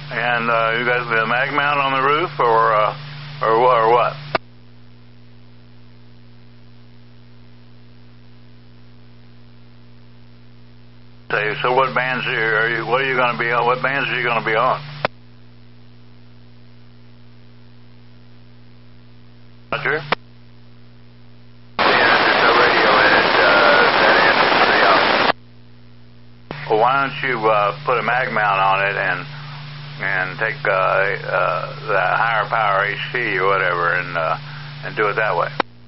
And you got the mag mount on the roof, or what? So what bands are you? What are you going to be on? What bands are you going to be on? Roger. Well, why don't you put a mag mount on it and take the higher power HC or whatever and do it that way.